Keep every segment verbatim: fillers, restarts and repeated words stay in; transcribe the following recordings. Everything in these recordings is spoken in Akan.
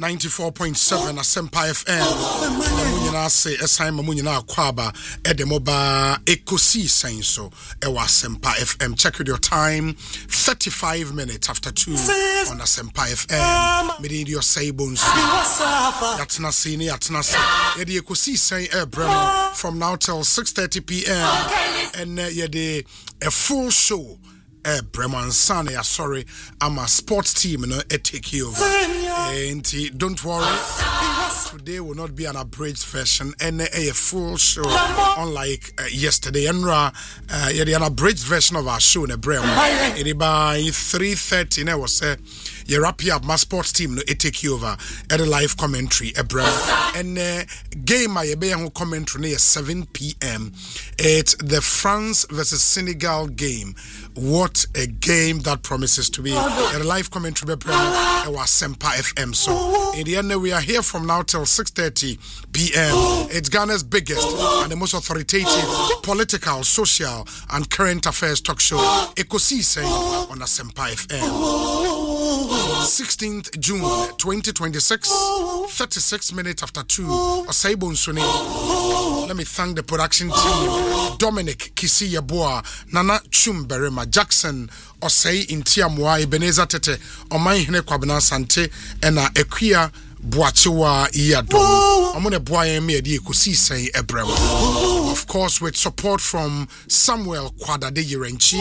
ninety-four point seven Asempa F M. Munyina say esan munyina akwaba edemoba ekosi senso ewa Asempa F M. Check with your time. thirty-five minutes after two on Asempa F M. Midi your say bones. Yatna sini yatna se. Yedi ekosi sen ebrem from now till six thirty p.m. and uh, yedi a full show. Eh, Breman Sane, sorry, I'm a sports team, you know, a take you over. And don't worry, today will not be an abridged version and a, a full show, unlike uh, yesterday. And uh, yeah, the abridged version of our show, in Breman. It by three thirty, I was say, you're up here, my sports team, no, it take you over at a live commentary, a Breman. And uh, game, I be on commentary at seven p.m. It's the France versus Senegal game. What a game that promises to be. A live commentary by Asempa F M. So in the end, we are here from now till six thirty p.m. It's Ghana's biggest and the most authoritative political, social and current affairs talk show. Ekosi say on Asempa F M. sixteenth June twenty twenty-six, thirty-six minutes after two. Osaibo Nsune. Let me thank the production team. Dominic Kisi Yeboah, Nana Chumberema, Jackson Osei Intiamwa, Ebenezer Tete, Omai Hene Kwabena Sante, and Equia Boachiwa Iyadom. I'm going to boy me a kusi say Ebrem. Of course, with support from Samuel Kwadade Yerenchi.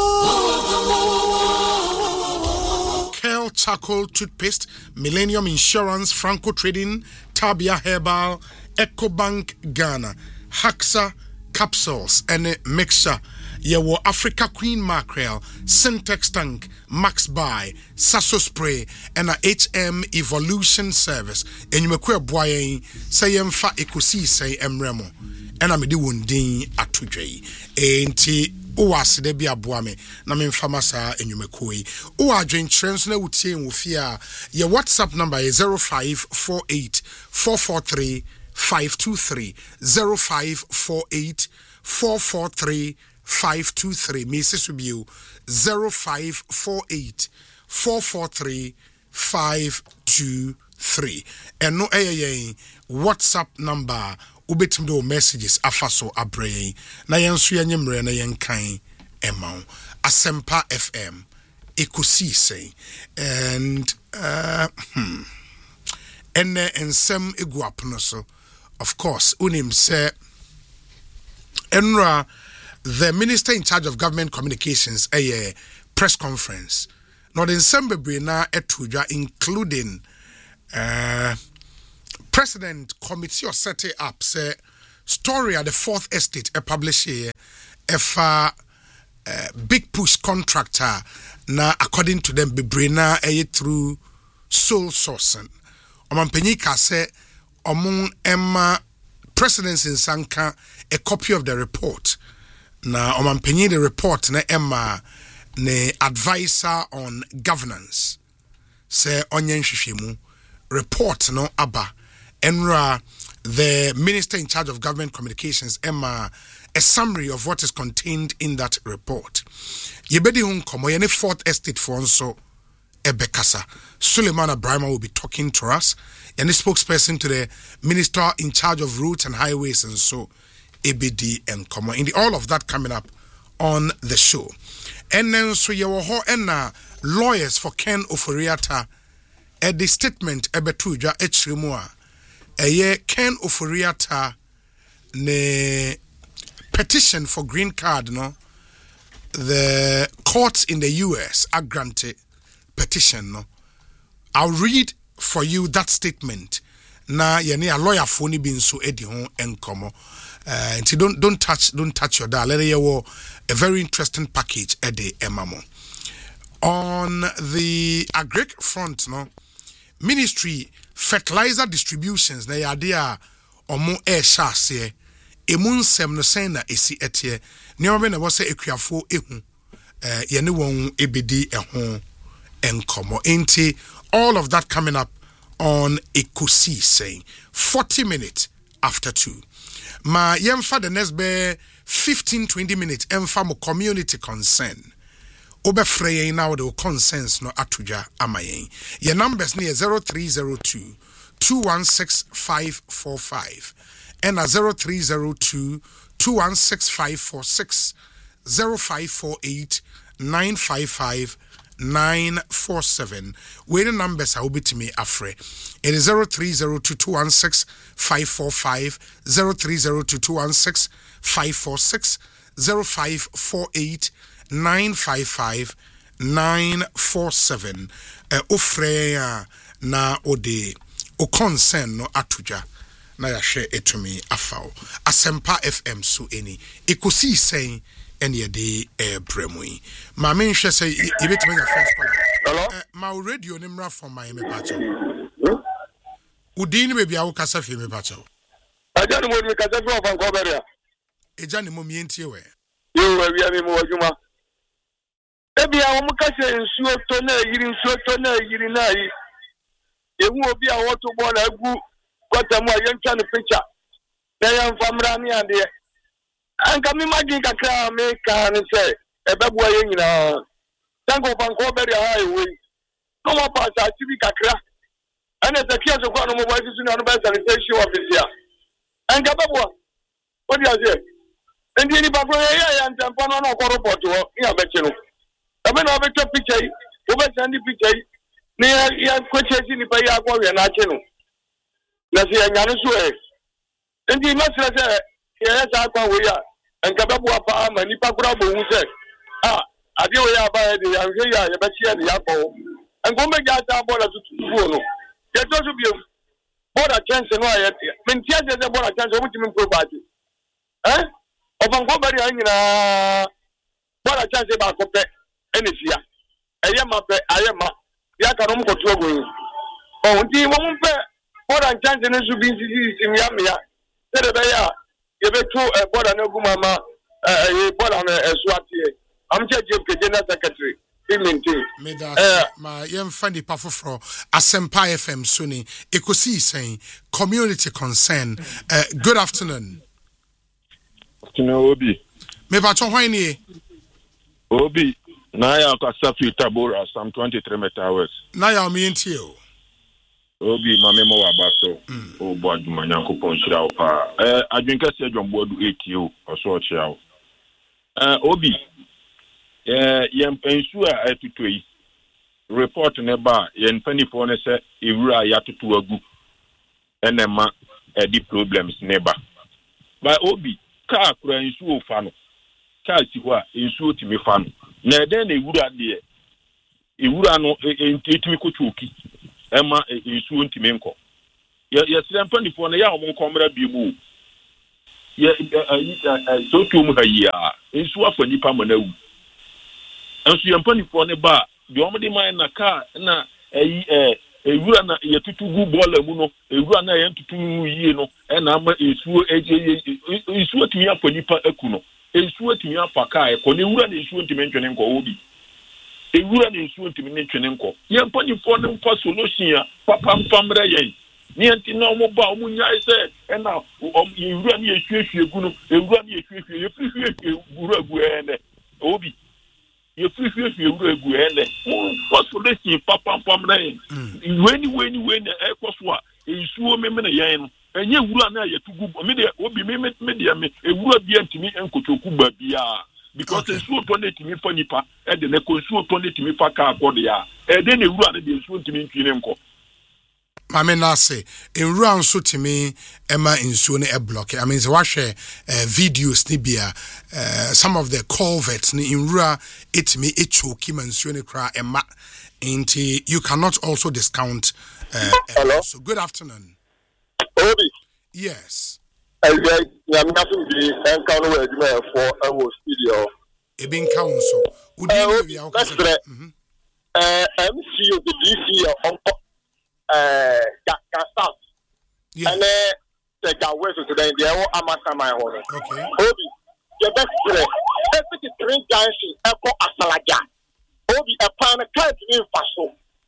Kel Charcoal Toothpaste, Millennium Insurance, Franco Trading, Tabia Herbal, EcoBank Ghana, Haxa Capsules, and a mixture. Yewo Africa Queen Mackerel, Syntex Tank, Max Buy, Sasso Spray, and a H M Evolution Service. And you make a boy say emfa ekusi say emremo. And I'm di wundin atujay. Enti Uwas de bia boame na memfama sa enyumekoi o adwen trends na wutie nwofia ye WhatsApp number is zero five four eight four four three five two three zero five four eight four four three five two three Missus Subiu zero five four eight four four three five two three and no eh WhatsApp number ubetim do messages afaso abrey na yenso yanyemre na yenkan emau Asempa F M ekosi say and uh hmm ene ensem eguapono so of course unim say enra the minister in charge of government communications a press conference not in Sembebre na etuja including uh President committee or set it up say story at the fourth estate a publish here if a uh, big push contractor na according to them bebrina a through sole sourcing omampenyika say omon emma president in sanka a copy of the report na omampenyi the report na emma ne advisor on governance say onyen hwehwemu report no aba Enra, the minister in charge of government communications, Emma, a summary of what is contained in that report. Yebedi hun komo yene fourth estate for onso ebekasa. Suleiman Abraham will be talking to us. And the spokesperson to the minister in charge of roads and highways and so A B D and komo. In the all of that coming up on the show. And then so yewo ho enna lawyers for Ken Oforiatta at the statement ebetuja echrimua. Eye Ken Oforiatta ne petition for green card no the courts in the U S are granted petition no I'll read for you that statement na yene a lawyer for ni bin so edi ho enkomo uh, and don't don't touch don't touch your dial let you a very interesting package at the emamo on the agric front no ministry fertilizer distributions na yadea omo e shase emu nsem no sen na esi etie niam be na wo se ekuafo ehu eh ye ne won ebedi eho enkomo enti all of that coming up on Ekosi saying forty minutes after two ma yemfa the next be fifteen twenty minutes emfa mo community concern Obefrey now the consents no atuja amayen. Your numbers near zero three zero two two one six five four five and a zero three zero two two one six five four six zero five four eight nine five five nine four seven. Where the numbers are to me afre. It is zero three zero two two one six five four five zero three zero two two one six five four six zero five four eight nine five five nine four seven. Uh, ofreya na ode o concern no atuja na ya share it to me afao Asempa F M so any ekosi saying any day eh bremui ma me nhwe say e betime your first call. Hello uh, ma radio nimra from my me pacho udin be bia wo kasa fe me pacho aja ni mo me kasa fe of Ankoberia eja ni mo mi entie we yo we wi am mo adwuma ebi a wo mo kasa nsuo to na yiri nsuo to na yiri na yi ehu obi a wo to ball agu kwata mu ayentwa no picture na yan famra ni ade anka mi magi kakra me kan say ebebu aye nyina tango Ankoberia highway no mo pass a tibi kakra ana se kia so kwa no mo boy su na no be sanitation office ya anka bebu what do you say ndi ni bagro ya ya ntampa no no ko report wo ya be chino ebe na be to picture wo be send picture ni ya ya kwache si ni pa ya kwa we na chino na se ya nyane so e ndi ma sira se ya sa kwa we ya anka bebu apa ma ni pa kura bo hu se ah ade we ya ba de ya hwe ya ya be chia de ya ko anko me ja ta bola tutu no ya to so bi bola chance no ya men tia de bola chance o mutimi property eh of Ankoberia nyina bola chance ba ko pe enifia eye ma pe aye ma ya ka no mkoto ogo o ndi mo mo pe bola chance ne su bi sisi simya mya se de be ya ye be to bola na guma ma eh bola na esuatie am che je ke general secretary me da ma yem fandi pa foforo Asempa F M suni ekosi saying community concern. Uh, good afternoon. Afternoon Obi. Me ba chon hwan ni Obi na ya ka safi tabora some twenty-three meters. Na ya mi entie o. Obi ma me mo wa baso o bo aduma nyankopon hira o pa. Eh adwenka se adwombodu eighty o so o chia o. Eh Obi eh yem pensu a atutu yi report ne ba yen panifo ne se ewura ya tutu agu enema e di problems ne ba ba Obi ka kura nsu ofa no ka si ho a nsu otimi fa no na ede na ewura de ewura no entimi kochuoki ema nsu ontimi nko ye ye srempa nifo na ya o nkomra bi mu ye so tu mu hayi a nsu afa nipa manawu ensu yempa nifo ne ba de o mde man na ka na eyi eh ewura na ye tutugu bola mu no ewura na ye tutu mu yie no e na ama esuo eje esuo timi afa nipa aku no esuo timi afa ka e ko ne ewura na esuo timi ntwene nko Obi ewura na esuo timi ntwene nko ye mpa ni fo ne mfa solution a papa mfamra yen ni enti na omo ba omo nyai se e na ewura na esuo egu no ewura na esuo ye fifi ewura gu ene Obi ye fifi ewura egu ene mo solution papa mfamra yen weni weni weni e koso a esuo memena yen no enye ewura na ye tugu me de Obi me me de me ewura bi antimi enkotoku ba bia because esuo to na timi fa nipa e de ne ko esuo to na timi fa ka akode ya e de na ewura na de esuo ntimi ntwine nko mame na say ewura nso timi ema nsuo ne e block I mean se wa share uh, videos ni bia uh, some of the culverts ni ewura etimi echoki man nsuo ne kra ema nti you cannot also discount uh, hello so good afternoon Obi yes I am nothing the encounter with me for our studio e bin council udi bia o ka mhm eh M C of the D C on eh Ghana South and eh the West today they are amasa my home okay Obi the best play every three junction echo asalaja Obi a pan card in faso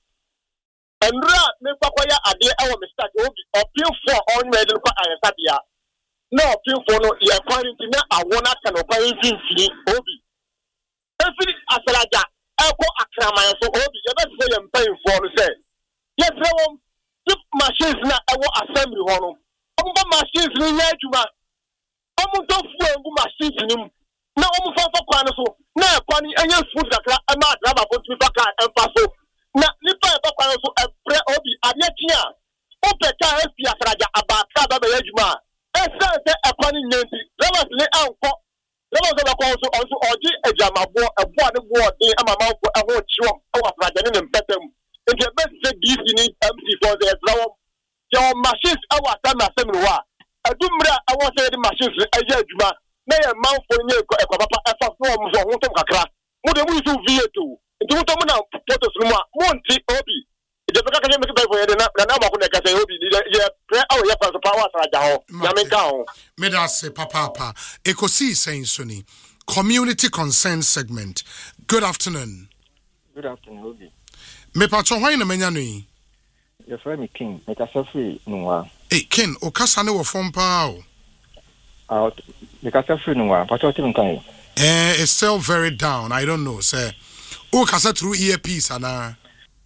and ra me pakwaya ade e wo mistake Obi appeal for on ready ko ayesabia no appeal for no e according to me I wanna can operate in Obi every asalaja ɛkɔ akraman so obi yɛbɛsɛ yɛ mpanyinfoɔ no sɛ yɛsrɛ wɔn tip machines na ɛwɔ assembly hɔ no ɔmo ba machines no nyɛ adwuma ɔmo ntɔ fuel ngu machines no mu na ɔmo fɔfɔ kwan no so na ɛkwan no ɛnyɛ smooth kakra ɛma driver fo tumi fa kaa ɛmfa so na nipa ɛfa kwan no so ɛbrɛ obi adeɛ kyi a wopɛ kaa ɛfi asraja abaaka bɛbɛyɛ adwuma a ɛsan sɛ ɛkwan no nyɛ nti drivers ne ankɔ drivers bɛkɔ nso ɔnso ɔgye agyamaboɔ ɛboa ne boɔ den ama manfo ɛho kyiwɔ ɛwɔ asraja ne ne mpɛtɛ mu nti ɛbɛsi sɛ D C ne M C fɔ sɛ ɛsrɛ wɔm yɛwɔ machines ɛwɔ asɛm na asɛm no hɔ a ɛdummerɛ a ɛwɔ sɛ yɛde machines ɛyɛ adwuma na yɛ manfo nyɛ ɛkɔ papa ɛfa so wɔn so ɔho tɔm kakra mo de mo yi so V eight o nti mo tɔ mo na photos no mu a mo nti obi ìjọba kakẹ́ mi kí bẹ́ẹ̀ fọ yẹn de na na n'amakun na ẹ̀ka sẹ́ obi yẹ pẹ́ awo yẹ fa so pa awo asaraja hɔ nyame nka ho. Meda se papaapa ekosi sẹ́yìn so ni community concern segment. Good afternoon. Good afternoon, Obi. Mepatso hwan na menya no yi. Your friend King, make a selfie no. Hey Ken, o kasa ne wo fom pa o. Out, make a selfie no. Patso tim kan. Eh, it's still very down. I don't know, sir. O kasa through earpiece ana.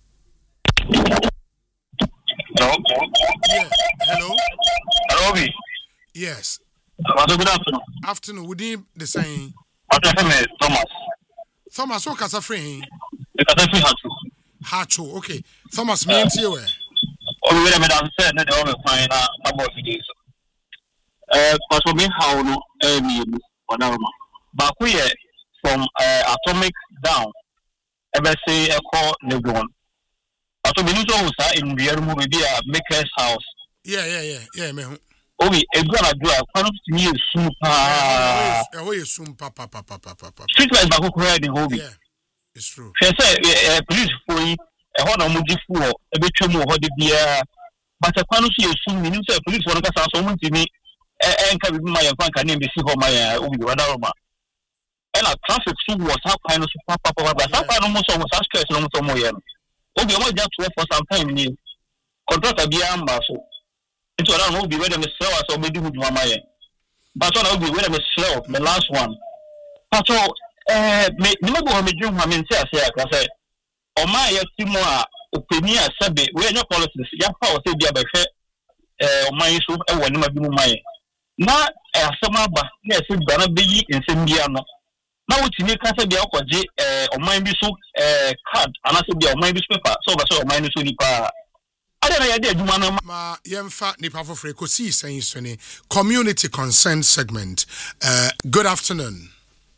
Hello. Yeah. Hello. Hello, Obi. Yes. Good afternoon. Afternoon. Would you the same? Afternoon, Thomas. Thomas, o kasa free. The kasa free Hacho. Hacho. Okay. Thomas, me and you. Oh, we have been said that they all find a number of days. Uh, because me how no, eh, me, whatever. But we from uh, atomic down. Ever say a call Nebron. Ato me nso hosa in real movie be a maker's house. Yeah, yeah, yeah, yeah, me. Obi, e go na do a kwano to me super. Eh, we assume papa papa papa papa. Street light back ko the Obi. Yeah. It's true. Say say police for yi e ho na mo di fu o e betwa mu ho de bia. But a kwano so assume me say police for no ka so mo ntimi e enka bi ma ye fan ka na be si ho ma ya Obi wada roma. E na traffic so was ha kwano so papa papa. Sa kwano mo so mo sa stress no mo so mo ye. Obi o just work for some time ni contractor bia amba so into around Obi where them sell us or be do mama ye but on Obi where them sell the last one but eh me me go me dream me say say aka say o ma ye timo a openi asebe we no politics ya fa o say bia be hwe eh o man so e woni ma bi mu man na asema ba na se gba na be yi nsem bia no na wotimi ka se bia okoje eh oman bi so eh card ana se bia oman bi so paper so ba so oman so nipa ade na ya de adwuma no ma yemfa nipa fofre ko si sen so ni community concern segment. Uh, good afternoon.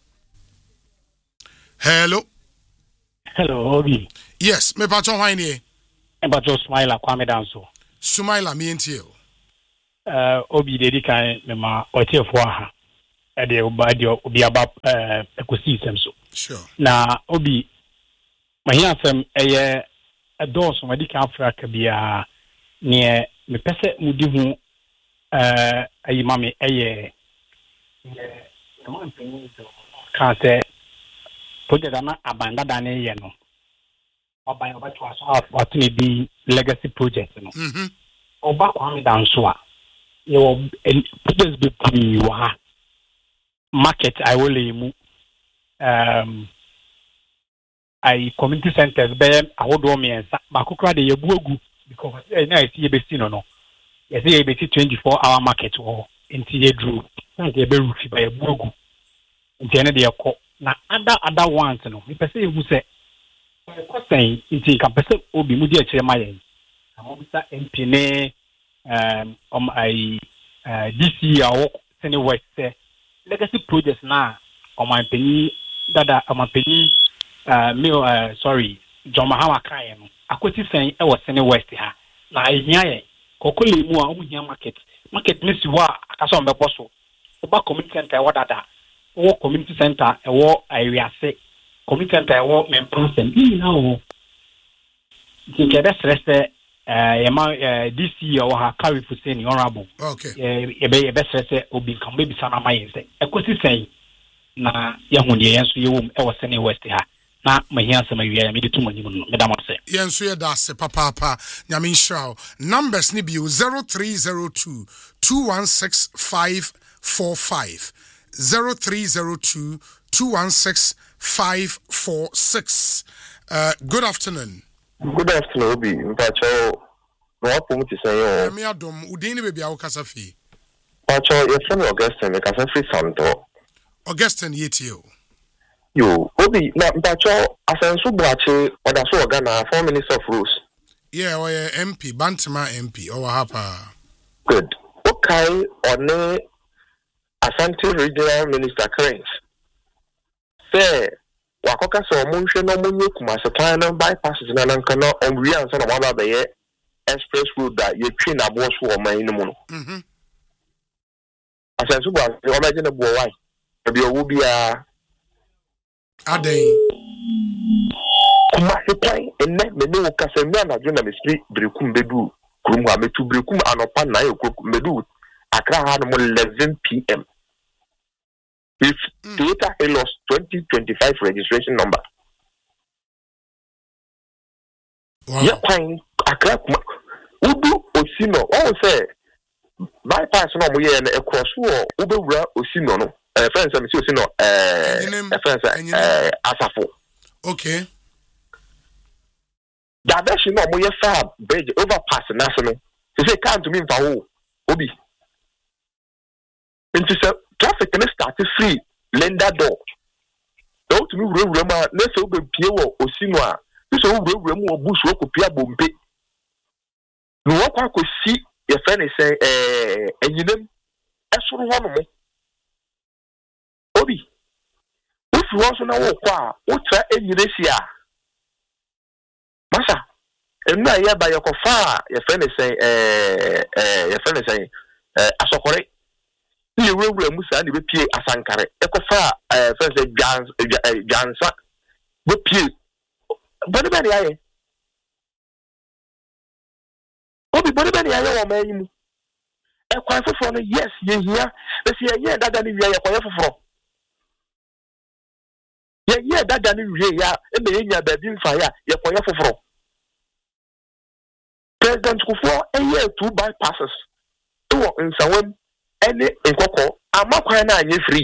Hello. Hello, Obi. Yes, me patron hwan ni? E patron Smaila Kwame Danso. Sumaila me entie o. Uh, Obi dedi kan me ma otiefo aha. E de oba de obi aba eh ekosi sem so. Sure. Na Obi mahia sem eye ados ma di kan Africa bia ne me pese mudi hu eh ayi mame eye ne no mpeni do kan se project na abanda da ne ye no oba oba to aso what may be legacy project no mhm oba Kwame Danso a yo projects be pre wa market I will emu um I community centers be ahodo miensa ba kokra de yebuogu because na esi ebesi no no yesi ebesi twenty-four hour market wo enti yedru na de be rufi ba yebuogu enti ene de yakọ na other other ones no me pese egu se ko sen enti ka pese obi mu di a kire mayen amo bisa M P ne um um I D C awo sene west say legacy projects na o man peni dada o man peni uh me uh sorry John Mahama kan no akoti sen e wo sene west ha na ehia ye kokole mu a o mu hia market market ne si wa akasa on be boso oba community center e wo dada wo community center e wo awiase community center e wo memprosem ni na wo ti ke be stress eh yema D C o ha carry for saying honorable okay eh e be e be stress obi kan be bisa na mayen se ekosi sen na ya hu de yenso ye wom e wo sene west ha na mahia sama wiya me de tumani mun me da mo se yenso ye da se papa papa nyame nshraw numbers ni bio zero three zero two two one six five four five zero three zero two two one six five four six. Uh, good afternoon. Good afternoon, Obi. Mpacho, no apomu ti say yo. Me adom, udin baby awo kasa fi. Mpacho, your friend Augustine, me kasa fi Santo. Augustine yetio. Yo, Obi, na mpacho asensu buache oda so Ghana four minister of rules. Yeah, or M P, Bantima M P, or hapa. Good. Okay, one Asante Regional Minister Cranes. Say, wakoka so munhwe no munye kuma supply no bypasses na nanka no omwi ansa na waba be ye express road that ye twi na bo so o man no mu no. Mhm. Asensu bua, o ma je na bo why? E bi owu bia Aden. Kuma supply enne me no kasa mi na jo na me street brekum bedu kurum ha metu brekum anopa na ye medu Accra had eleven p m with mm. Toyota Hilux twenty twenty-five registration number. Wow. Yeah, fine. Accra, Ubu Osino. Oh, say bypass no we are a cross war. Ubu Osino no. Uh, friends, I'm Osino. Uh, friends, uh, Asafo. Okay. Diversion no we are far bridge overpass national. They say come to me for Obi. Into traffic can start free lender door. Don't to me rema let's go pie wo Osinwa. This will remu or bush work pia bombe. No what I could see your friend is saying eh and you them as for one more. Obi. If you want to know what what try any this year. Masa and now yeah by your cofa your friend is saying eh eh your friend is saying eh asokore you will musa ni be pie asankare ekofa eh first jans jansa be pie body be ya ye obi body be ya ye wo man mu e kwan foforo no yes ye hia be se ye dada ni wi ye kwan foforo ye ye dada ni wi ya e be ye nya ba bi mfa ya ye kwan foforo President Kufuor e ye two bypasses to nsawam any enkoko amakwan na anye free.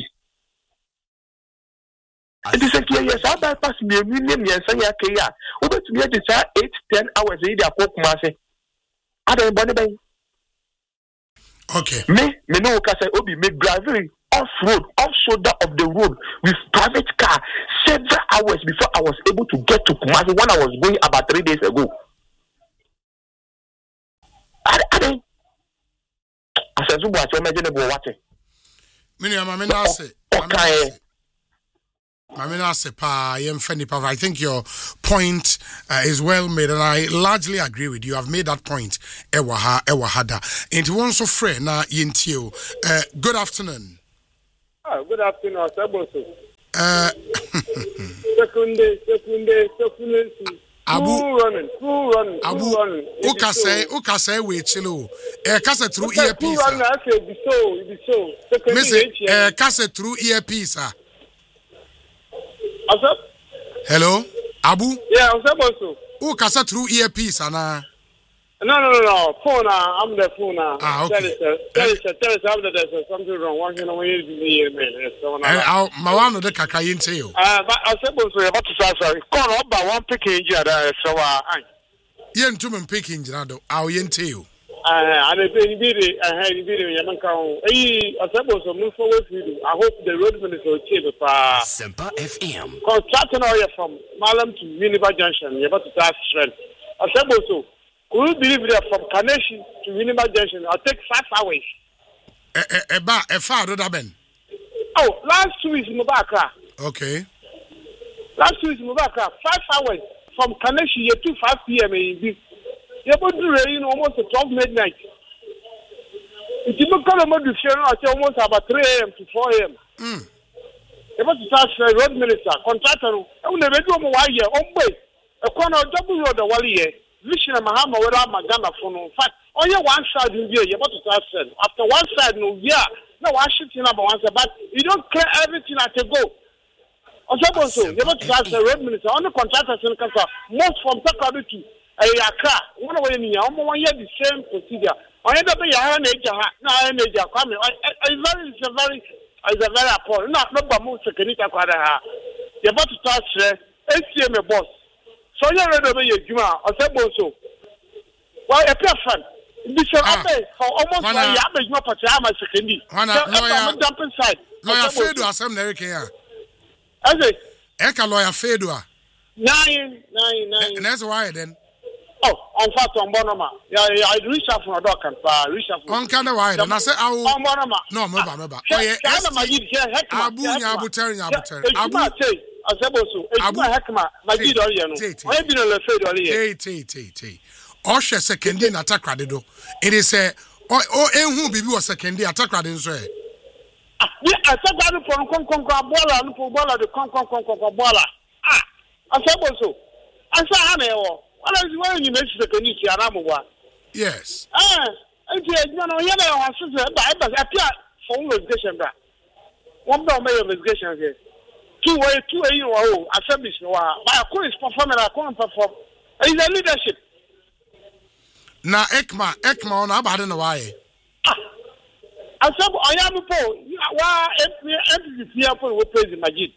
It is a clear yes, I bypass me million years and ya kaya. Over to me at the eight, ten hours a day, I cook massy. I don't want to Okay. Me, me no kasa obi me driving off road, off shoulder of the road with private car several hours before I was able to get to Kumasi when I was going about three days ago. I, I don't. I said, "What's your imagine about what?" Many of my men are say, I mean, I say, pa, I think your point uh, is well made, and I largely agree with you. I've made that point. Ewaha, ewahada. And one so friend na yintio. Good afternoon. Ah, good afternoon, Saboso. Uh, secunde, secunde, secunde. Abu, running, full running, Abu, running. Uka say, Uka say, wait, chilo. Eh, kase through earpiece. Full running, I say, be so, be so. Missy, eh, kase through earpiece. Hello, Abu. Yeah, I'm supposed to. Uka say through earpiece, Anna. No, no, no, no. Phone, uh, I'm the phone. Uh, ah, okay. Tell us, tell us, tell us, I'm the there's something wrong. One thing I want you to be here, man. So, I'll, my one of the kakayin to you. Uh, but I'm supposed to, about to say, sorry. Call up by one picking, yeah, so, uh, yen to me picking, Janado, I'll yen to you. Uh, and if you did it, I had a video, Yamanka. Hey, I suppose to move forward with you. I hope the road minister will change the far. Semper F M. Construction area from Malam to Univer Junction, you're about to start strength. I suppose so. Could you believe that from Kaneshi to Univer Junction, I'll take five hours? A bar, a far, Ben. Oh, last two weeks in Mubaka. Okay. Last two weeks in Mubaka, five hours from Kaneshi, two five p m. You're about to rain almost at twelve midnight. If you look at the mode, you almost about three a m to four a m. Mm. You're about to start the road minister, contractor, I will never do a wire, on way. A corner double road, a wally, Vision and Mahama, where I'm a gunner for no fact. On your one side, you're about to start selling. After one side, no, yeah, no, I should see number one, but you don't clear everything at a go. On top of so, you're about to start the road minister, on the contractors in Kasa, most from Takadu to Ayaka, one way in the one year the same procedure. I end up a hand age, now an age, coming. It's very, it's a very is a very important. Not not by most secondary kwada. You about to start share. A C M boss. So you ready to be Juma or Seboso? Well, a person. This is for almost one year. I'm not pajama secondary. One lawyer jumping side. Lawyer Fedua, some American. As it. Eka lawyer Fedua. Nine, nine, nine. And that's why then. Oh, on fact, on Bonoma. Yeah, I reach out for a dog and reach out for. On kind of why then I say, I will. On Bonoma. No, meba, meba. Oh, yeah, Abu, Abu, Terry, Abu, Terry. Abu, Aseboso. Abu, Hakma, Majid Oriano. I have been on the Fed Oli. Tay, tay, tay, tay. Osha secondary attack radido. It is a. Oh, and who be was secondary attack radido. Ah, yeah, attack radido from Concord Bola, and for Bola, the Concord Concord Bola. Ah, Aseboso. Asa Hameo. What is when you mention the Canisi Aramoa? Yes. Ah, and you know, you know, I said, but I appear for investigation. One more may investigation here. Two way, two a year old, assembly, my account is performing, I can't perform. It's a leadership. Now, Ekma, Ekma on about in a way. Ah, I said, I am a poor. Why, every people will praise the Majid.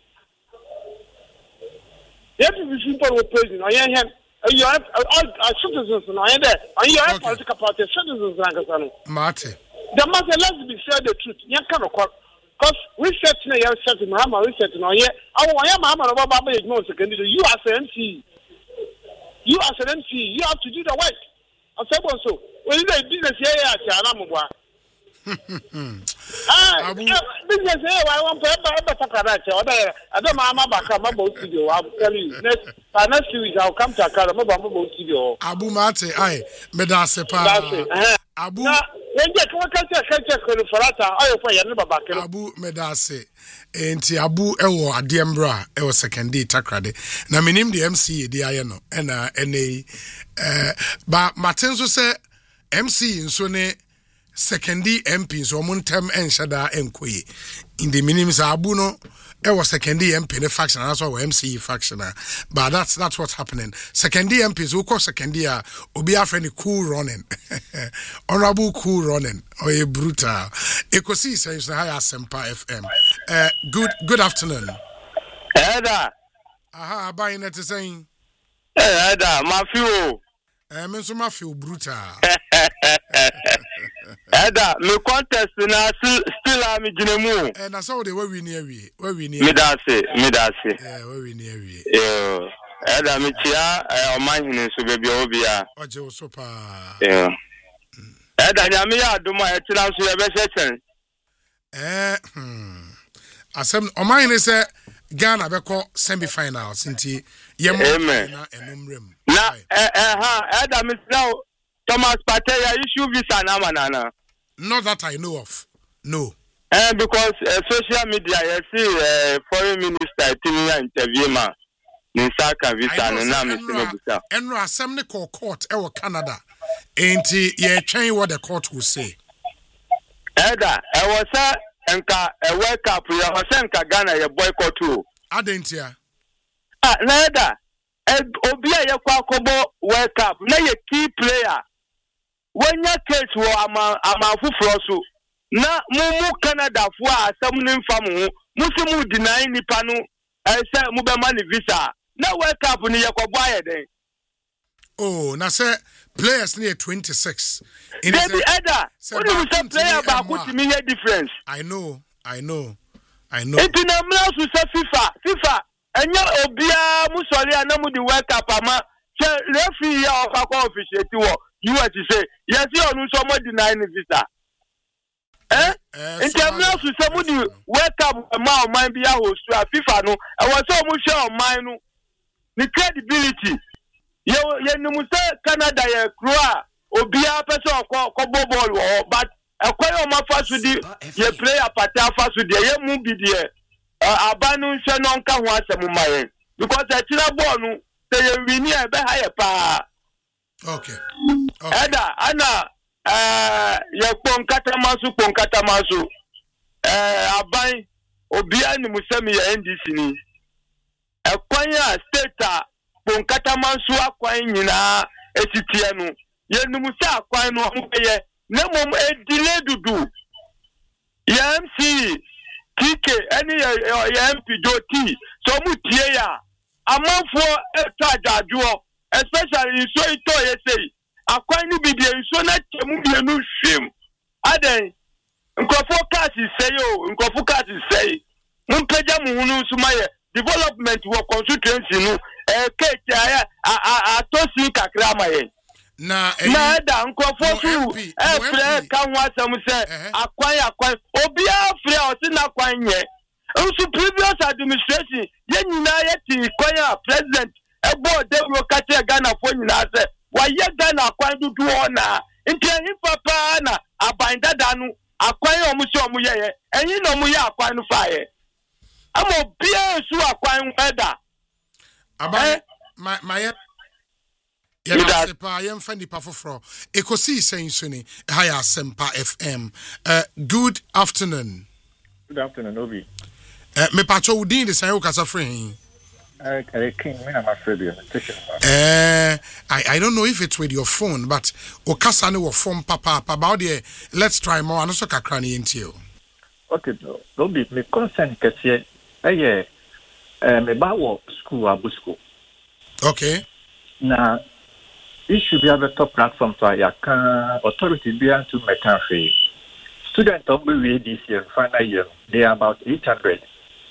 Every people will praise him. I am. You have all citizens now, and you have political party citizens. Marty. The matter, let's be said the truth. You can't because we set in a set in Mahama, we set in our year. I am Mahama about Baba ignores the candidate. You as an M C, you as an M C, you have to do the work. I said also, when you do business here at Yanamua. Ah, business here, I want to have a Takaracha. I don't know about Mabo Studio. I'll tell you. Next, by next week, I'll come to a Mabo Studio. Abu Mate, I, Medasepa. Abu. Abu Medase. Enti Abu Ewo Adiembra, Ewo Sekendi Takrade. Na minim the M C, the Ayano, and uh, N A. Uh, but Martinso say M C in Sone. Sekendi M P so muntem enshada enkoye in the minims Abu no e was sekendi M P the faction that's why M C faction but that's that's what's happening. Sekendi M Ps who call sekendi a obi afre ni cool running honorable cool running or a brutal ekosi says na high Asempa F M. Uh, good good afternoon. Eda aha abai net saying Eda mafio eh me so mafio brutal. Eda me contest na still am ginemu eh na so de we win here we we win here me da se me da se eh we win here we eh Eda me tia o manhene so be bia obi a oje so pa eh Eda nyame ya adoma e tira so ye be sechen eh asem o manhene se Ghana be call semi finals nti ye mo na enumrem na eh eh ha Eda me now Thomas Pateya issue visa na manana. Not that I know of. No. Eh, because uh, social media, you see, uh, foreign minister Timiya interview ma. Nisaka visa na na misimo visa. Enro assembly call court e Canada. Ain't ye change what the court will say. Eda, I was a enka a World Cup. You was enka Ghana ye boycott too. Adentia. Ah, na Eda. Obi a ye kwa kobo World Cup. Na ye key player. When your case were ama amafu froso na mumu Canada fo asem ne mfam ho musimu deny nipa no e say mu be mani visa na World Cup ni yakobo ayeden. Oh na say players near twenty-six in the other what do you say player ba ko timi here difference. I know I know I know it na mla so say FIFA FIFA enya obia musori anamu di World Cup ama say referee ya okwa officiate wo you want to say yes you no somebody deny visa eh in terms of somebody wake up ma o man bia host FIFA no e was so mu share o man no the credibility ye ye no say Canada ye croa obia person ko ko ball but ekwa yo ma fa so di ye player party fa so di ye mu bi di abanu nse no nka ho asem ma because e tira ball no say ye win e be ha ye pa. Okay. Okay. Eda ana eh ye ponkata masu ponkata masu eh aban obia ni musemi ya N D C ni ekwan ya state a ponkata masu akwan nyina etitie no ye numu sa akwan no ho ye na mom e delay dudu ye M C T K any M P Joti so mu tie ya amanfo etadajo especially so ito ye say akwan ni bi de so na temu bi enu hwem aden nkofo cars say o nkofo cars say mun peja mu hunu sumaye development wo constituency no eh keche aya atosi kakra maye na na da nkofo fu e frɛ ka ho asɛm sɛ akwan akwan obi afrɛ o si na kwan nye nso previous administration ye nyina ye ti kwan a president ebo de ro ka te Ghana fo nyina sɛ wa ye Ghana kwan dudu ona ntianyi papa na abanda da no akwan o mu se o mu ye ye enyi na o mu ye akwan no fa ye amo bia su akwan eda aban my my yeah, I am Fendi Pafofro. Ekosi saying Sunni, Haya Sempa F M. Uh, good afternoon. Good afternoon, Obi. Uh, me pacho udin de sayo kasa free. Uh, King, me I'm afraid you. Uh, I I don't know if it's with your phone, but okasa no phone papa about the let's try more. Ano so kakra ni into. Okay, Obi, me concern kese. Eh, eh, me ba wo school abu school. Okay. Na it should be a top platform to a authority beyond to make country. Students of this year, final year, they are about eight hundred.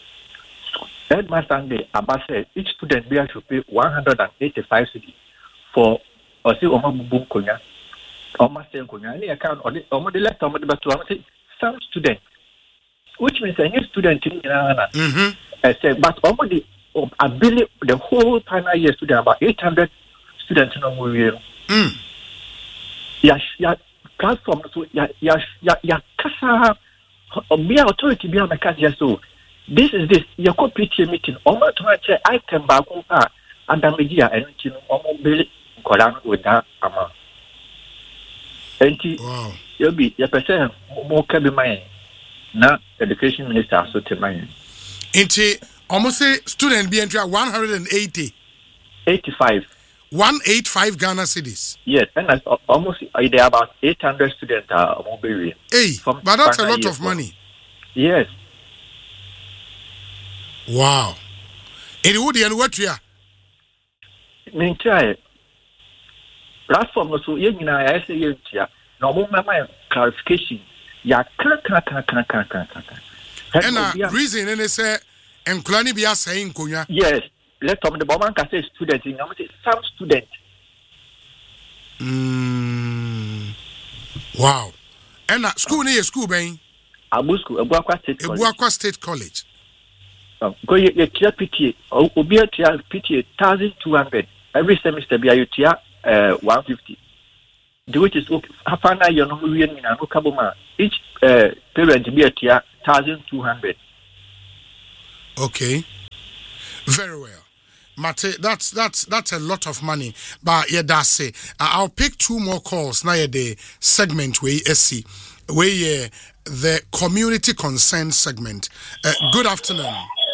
Headmaster Day, Abba said each student bear should pay one hundred eighty-five cedis for or see Omabu Konya, almost Konya, any account or the left of the some students, which means a new student in Ghana. Mm-hmm. I said, but already ability the whole final year student about eight hundred. Students no more real. Mm. Ya ya platform so ya ya ya ya kasa obi authority bi ameka so this is this your P T A meeting omo to check item ba ko pa adameji a enti no omo bele nkola no da ama enti wow you be ya person mo ka be man na education minister so te man enti almost say student be entry one hundred eighty eighty-five one eighty-five Ghana cedis. Yes, and that's almost there are about eight hundred students are mobile. Hey, but that's a lot of money. Yes. Wow. And would you what you are? Me try. Platform so you know I say you try. No more my clarification. Ya kan kan kan kan kan kan kan. And a reason and they say and Klani be saying Konya. Yes. Let them the Boman can say students in some students. Mm. Wow. And uh, school near school bang Abu school, Abuakwa State College. Abuakwa State College. Um, go ye tia P T A or Ubia tia P T A thousand two hundred every semester be a tia uh one fifty. The which is half an hour no we in no kaboma. Each uh parent be a tia thousand two hundred. Okay. Very well. Mate, that's that's that's a lot of money. But yeah, that's it. I'll pick two more calls now. The segment where you see where uh, the community concern segment. Uh, good afternoon.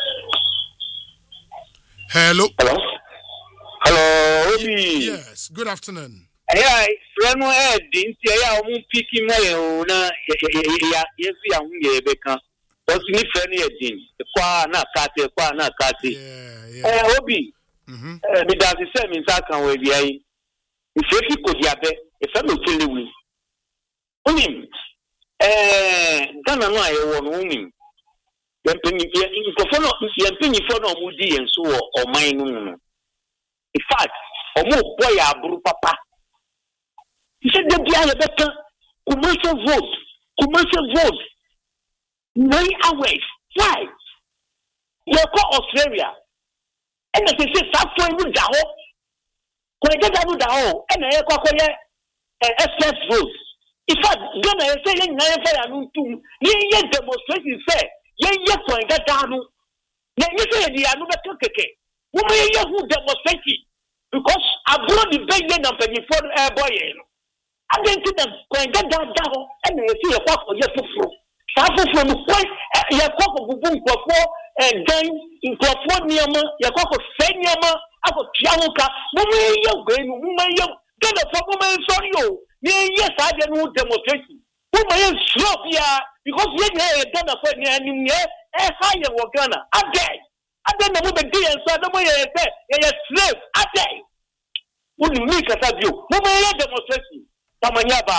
Hello. Hello. Hello. Yes. Good afternoon. Yeah, friend, I didn't say I won't pick him. Na yes, I won't get back. What's me friend again? The qua na kati, qua na kati. Yeah, yeah. Eh, Obi. Mhm. Eh, me does the same in Sakan we be ai. If you could yabe, if I'm not killing we. Unim. Eh, Ghana no I won unim. Yen penny in for no yen penny for no mudi and so or mine no. In fact, or more boy abru papa. He said the be better commercial vote. Commercial vote. Nine hours. Why? You call Australia. And they say, stop for you down. When I get out down, and I call a express vote. In fact, Ghana is saying, I am to ye demonstration say, ye yes, when I get down. You say, the another cookie. Who may you who demonstrate? Because I brought the big number before air boy. I didn't see them when I get down, and I see a walk for your foot. After from the point, you talk of boom before and then in California, you talk of Fenyama, of Chiamuka, woman, you going, woman, you get a woman for you. Yes, I didn't want demonstration. Woman, slow, yeah, because you ain't done a funny and eh high in Ghana. A day. I don't know what the D and so the way I say, you're a slave. A day. Wouldn't make us have you. Who may demonstration? Tamanyaba.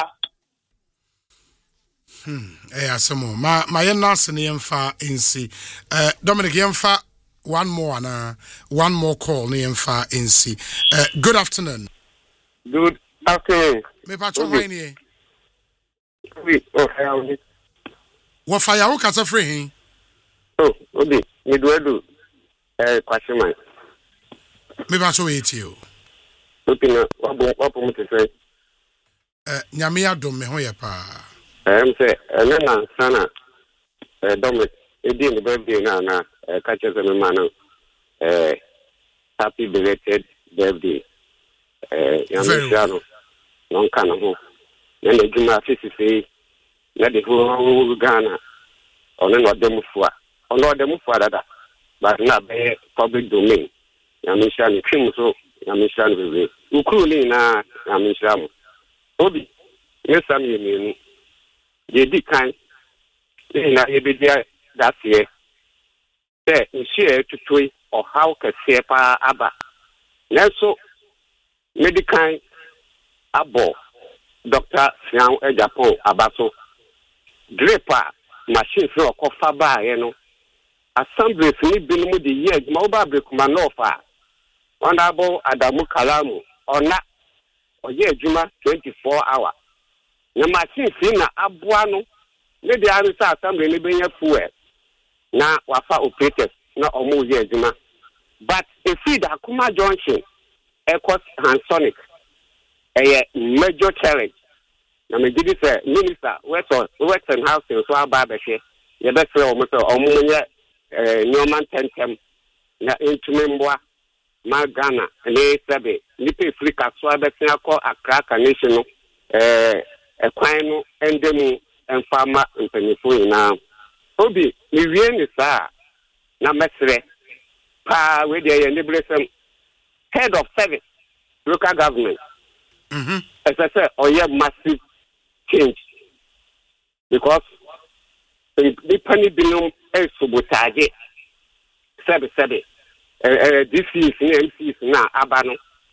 Hmm. Eh, some my my nurse and yemfa insi. Uh, Dominic yemfa. One more na one more call ni yemfa insi. Uh, good afternoon. Good afternoon. Me patcho okay. Why Oui, okay. What fire wo kasa free hin? Oh, Obi, me do do. Eh, kwashiman. Me patcho wait you. Obi na wabo wabo mo tse. Eh, nyame adom me ho ye pa. Em say, na na sana. Eh, Dominic, e di ni birthday na na eh catch me man. Eh, happy belated birthday. Eh, yami shano. Non kana ho. Na le juma fifty na de ho Ghana. Ono no dem fua. Ono dem fua dada. But na be public domain. Yami shano kim so yami shano be. Ukuru ni na yami shano. Obi, me sam ye me ye di kan na ye be dia that year. Say, share to toy or how ka sepa aba. Nenso medical abo Doctor Sian e Japan abaso. Draper machine for kofa ba ye no. Assembly ni binumu de year ma oba brekuma no fa. Honorable Adamu Kalamu ona oye adwuma twenty-four hour. Na machine fi na aboa no ne de arisa assembly ni benya fuel. Na wafa operators na omo ye adwuma. But if feed Akuma Junction Ecos Hansonic a major challenge. Na me did say minister Western Western House so ababeshe. Ye be say omo say omo ye eh Newman Tentem na intumembwa ma Ghana le sebe ni pe Africa so abesia akọ Accra nation no eh ekwan no endemu emfama mpanifo ina Obi ni wie ni saa na mesre pa we dey ye liberation head of service local government. Mhm. As I said, oh yeah, massive change because the penny bill is sabotage. Sabe sabe. Eh this is M C is na abano.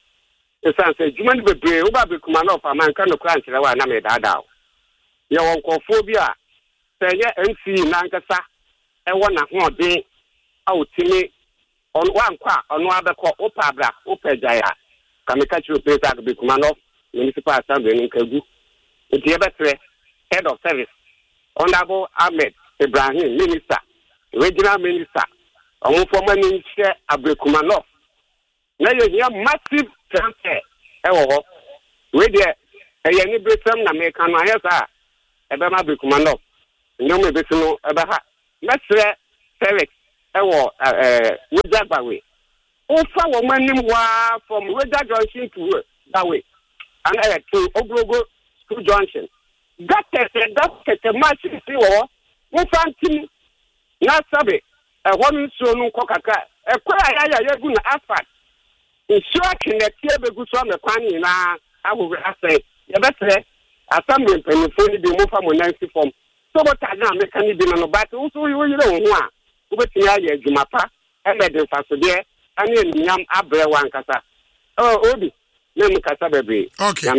Esan say juman be bre oba be kuma na of man kan no kran kire wa na me dada. Ye won kofobia say ye M C na nkasa e wona ho den awtimi on wan kwa ono abekọ opabra opejaya kamika chiwo pesa be kuma no municipal assembly in Kagu. The head of service, Honorable Ahmed Ibrahim, minister, regional minister, and former minister Abrekumanov. Now you hear massive transfer. Eh, where there, a young Britain American, yes, ah, Ebama Abrekumanov. No, maybe no, Abaha. Let's say Felix, eh, uh, Wizardaway. Also, woman from Wizard Junction to that way. And I had to Oblogo School Junction. That is a match. See, or we found him not sabe a woman so no cocaca. A cry, I good asphalt. In short, in the table good from the Pani na I will say, the best assembly and fully be moved from Nancy form. So, what I now make any dinner, but also you don't want. But here, Jumapa, and let them fast there, and then Yam Abre one casa. Oh, Obi. Okay. Yeah,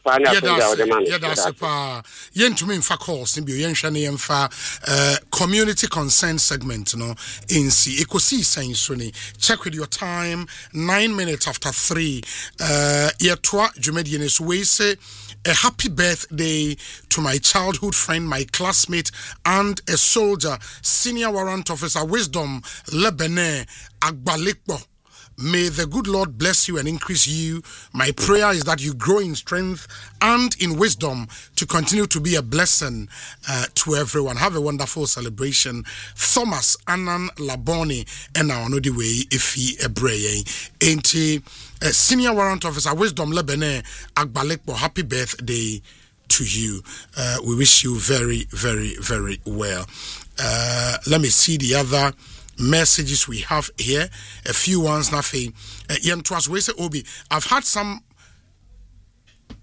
that's a pa. Yen to me for calls, maybe yen shani yen for community concern segment, no. In see, ekosi saying suni. Check with your time. Nine minutes after three. Uh, yetwa jumedianis we say a happy birthday to my childhood friend, my classmate, and a soldier, senior warrant officer, Wisdom Lebene Agbalekbo. May the good Lord bless you and increase you. My prayer is that you grow in strength and in wisdom to continue to be a blessing uh, to everyone. Have a wonderful celebration. Thomas Anan Laboni and now know the way if he ebreye. Ain't uh, senior warrant officer Wisdom Lebene Agbalekbo. Happy birthday to you. Uh, we wish you very, very, very well. Uh, let me see the other messages we have here. A few ones nothing. Uh, we say Obi, I've had some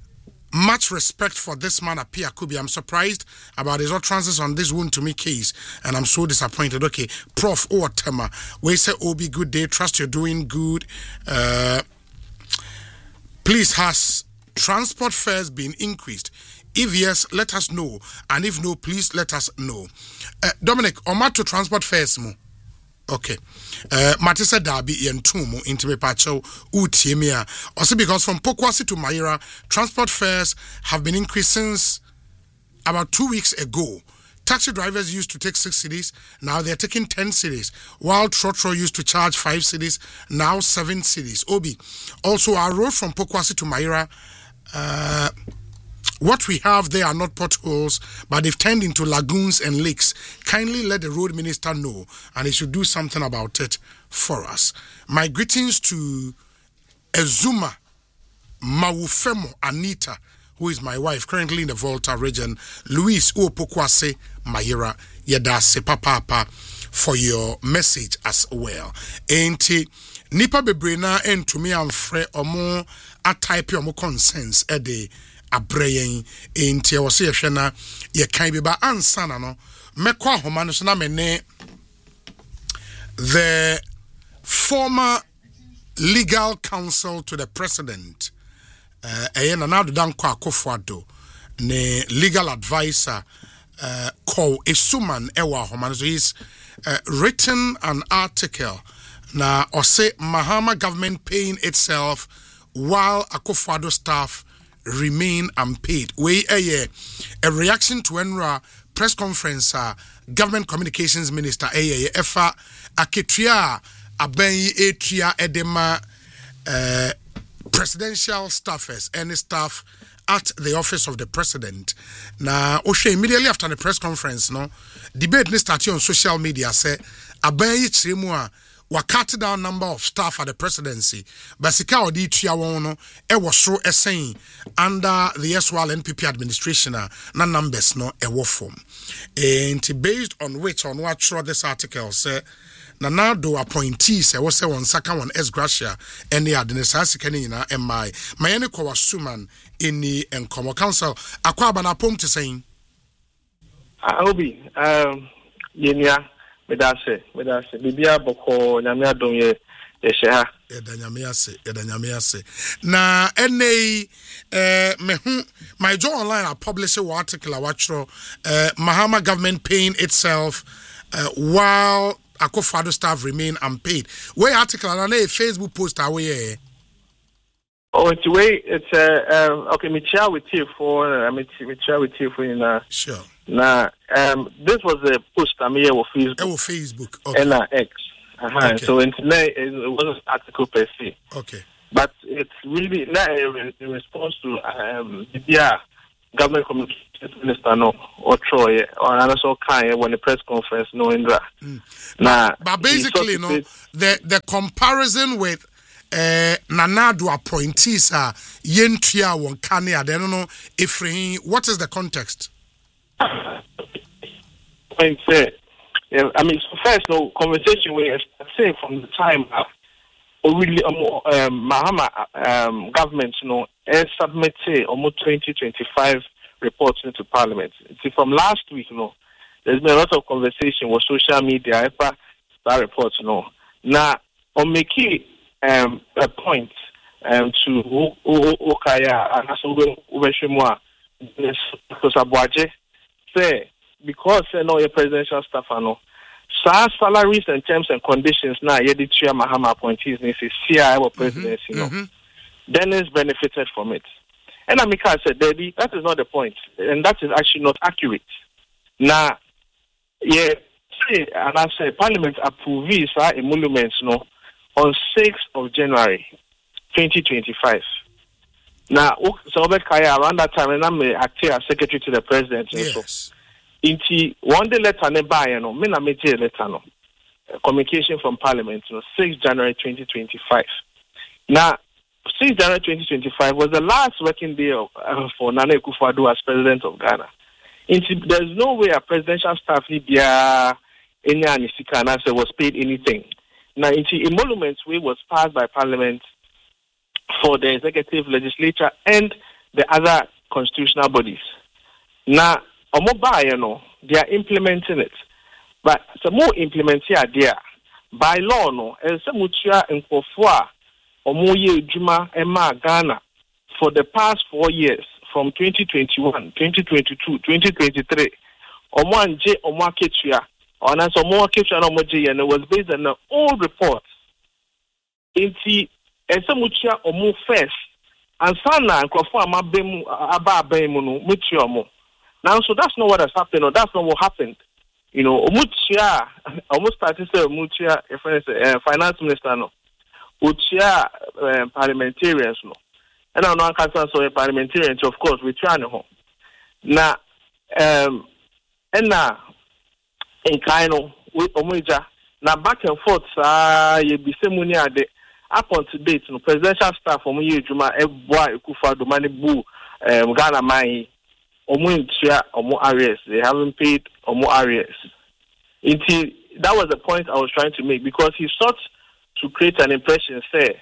much respect for this man, Apia Kubi. I'm surprised about his utterances on this wound to me case, and I'm so disappointed. Okay, Prof Owatema, we say Obi, good day, trust you're doing good. Uh, please, has transport fares been increased? If yes, let us know, and if no, please let us know. Uh, Dominic, Omato transport fares mo. Okay. Uh, Matisa Dabi Yentumu into Mepacho Utiemia. Also because from Pokwasi to Maira, transport fares have been increased since about two weeks ago. Taxi drivers used to take six cities, now they're taking ten cities. While Trotro used to charge five cities, now seven cities. Obi. Also, our road from Pokwasi to Maira, uh, what we have there are not potholes, but they've turned into lagoons and lakes. Kindly let the road minister know, and he should do something about it for us. My greetings to Ezuma Mawufemo Anita, who is my wife, currently in the Volta region. Louise Uopokwase Mayira Yedase Papa for your message as well. Enti nipa bebrena entumi amfre omo a type omo consensus ede abrayen enti e wose ye hwe na ye kan bi ba ansa na no mekwa homa no so na mene the former legal counsel to the president uh Ayena Nadu Dankwa Akufo-Addo ne legal advisor uh called Esuman Ewa homa so he's uh, written an article na ose Mahama government paying itself while Akufo-Addo staff remain unpaid. We a a reaction to Enra press conference uh, government communications minister a efa aketria aben etria edema uh, presidential staffers and staff at the office of the president. Now Oshe immediately after the press conference no debate started on social media say aben yichiremu a cut down number of staff at the presidency. Basika odi tua won no e wo soro esen under the S W L N P P administration na numbers no e wo form. And based on which on what through this article say na now do appointees e wo say won saka won S Gracia and the administration kani na M I mayene ko wasuman eni enkomo council akwa abana pom to saying Obi um yenya medase medase bibia boko nyame adom ye ye sheha eda nyame ase eda nyame ase na ene eh mehu my job online I publish a article awatro uh, Mahama government paying itself uh, while Akufo-Addo staff remain unpaid. Where article and a Facebook post away. Oh, it's way it's uh, um okay, me share with you for uh, me me share with you for in uh sure. Now, um, this was a post I made on Facebook. Oh, Facebook. Okay. And uh, X. Uh-huh. Okay. So internet it was an article per se. Okay. But it's really not in response to um the government communications minister no or Troy or another kind when the press conference no Indra. Mm. Now, but basically, no, the the comparison with uh, Nanadu appointees are Yentia won Kanye. I don't know if what is the context. I say, I mean, so first, no conversation we say from the time of really um, um, Mahama um, government, you know, submitted almost twenty twenty-five reports into Parliament. See, from last week, you know, there's been a lot of conversation with social media, that reports, you know. Now, on making um, a point um, to Okaya and also Ubeshimwa, because Abuaje say because you know your presidential staff know so salaries and terms and conditions now you the chair Mahama appointees is C I or presidency you know mm-hmm. Then is benefited from it. And Amika said, Daddy, that is not the point, and that is actually not accurate. Now, yeah, say and I say Parliament approved these emoluments no on sixth of January twenty twenty-five. Now, so around that time, and I'm acting as secretary to the president. Yes. So, Inti one day letter ne buy no, me na me a letter no. Communication from Parliament no, sixth of January twenty twenty-five. Now, sixth of January twenty twenty-five was the last working day of, uh, for Nana Akufo-Addo as president of Ghana. Inti there's no way a presidential staff need their any anisika and say was paid anything. Now, inti emoluments way was passed by Parliament for the executive, legislature, and the other constitutional bodies. Now, omoba, you know, they are implementing it. But some more implementing idea by law, no, and some mutua and kofua omoye juma ema Ghana for the past four years, from twenty twenty-one, twenty twenty-two, twenty twenty-three. Omo anje omo aketua, ona so omo aketua na omo je, and it was based on an old report. Inti ese mutua omo first, and sana kofua mabemu aba abemu no mutua omo. Now, so that's not what has happened, or that's not what happened. You know, Omutia, almost started to say Omutia, uh, finance minister, no, Utia uh, parliamentarians, no, and I know I can't say parliamentarians, of course, we try no. Now, um, and now, in Kaino, with Omuja, now back and forth, ah, you be same ade up on to date, no, presidential staff from Juma, Eboy, Kufa, Domani Boo, um, Ghana Mai. Omo areas. They haven't paid Omo areas. That was the point I was trying to make, because he sought to create an impression, say,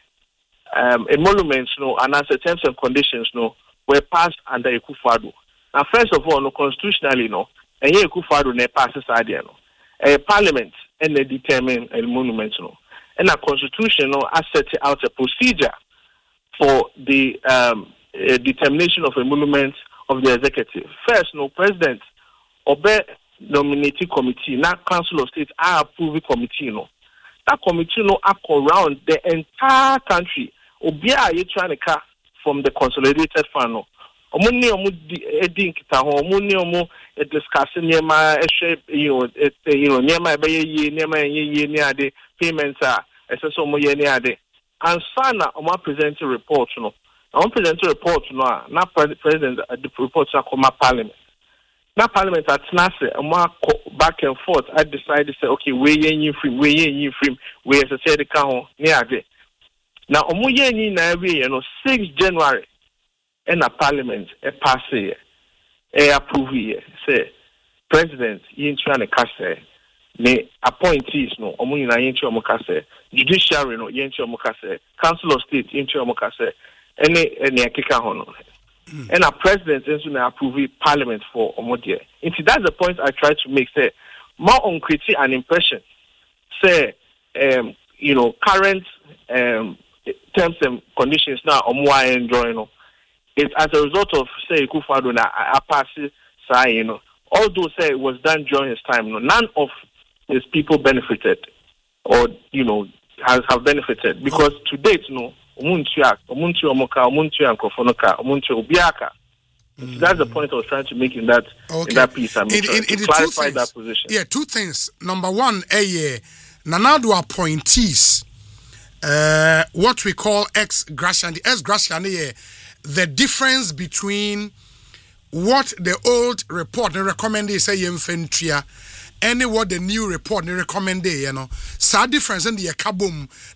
um, emoluments, no, and as the terms and conditions, no, were passed under Akufo-Addo. Now, first of all, no, constitutionally, no, and here Akufo-Addo ne passes idea, no, a parliament and they determine emoluments, no, and a constitution, no, has set out a procedure for the um, determination of emoluments of the executive. First, no, president obey nominating committee, not council of state, I approve committee, no. That committee, no, up around the entire country. Obia, you trying to cut from the consolidated fund, no. Omuni omu edin kita ho, omuni omu discussing nema, you know, you know, nema ebe ye, nema ye ye ni ade payments are, eseso omu ye ni ade. And sana omu present a report, no. I want to present a report now. Now, President, uh, the reports are come Parliament. Now, Parliament at Nasa, back and forth. I decided to say, okay, we yen free, we yen free, we as I said, the count near day. Now, omu yen na every you know sixth January, in a Parliament, a pass here, a approve here. Say, President, yen trying to cast the appointees no, omu yen yen trying to cast judiciary no, yen trying to cast Council of State yen trying to cast. Any any akeka hono, and our president is going to approve parliament for Omodia. And that's the point I try to make. Say more on critique and impression. Say, um, you know, current um terms and conditions now Omoa enjoying. No, it's as a result of say Akufo-Addo na apasi say you know. Although say it was done during his time, no, none of his people benefited, or you know, has have benefited because to date, no. Omuntia, Omuntia Omoka, Omuntia and Kofonoka, Omuntia Obiaka. That's the point I was trying to make in that okay. in that piece. I'm in, in, in to clarify that position. Yeah, two things. Number one, a year, Nanado appointees, uh, what we call ex gratia, the ex gratia, the difference between what the old report they recommend say infantry. Any what the new report they recommend, you know, sad difference in the kabum